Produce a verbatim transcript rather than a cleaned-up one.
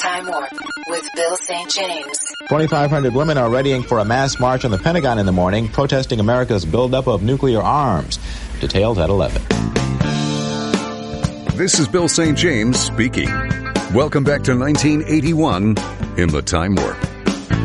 Time Warp with Bill Saint James. twenty-five hundred women are readying for a mass march on the Pentagon in the morning, protesting America's buildup of nuclear arms. Details at eleven. This is Bill Saint James speaking. Welcome back to nineteen eighty-one in the Time Warp.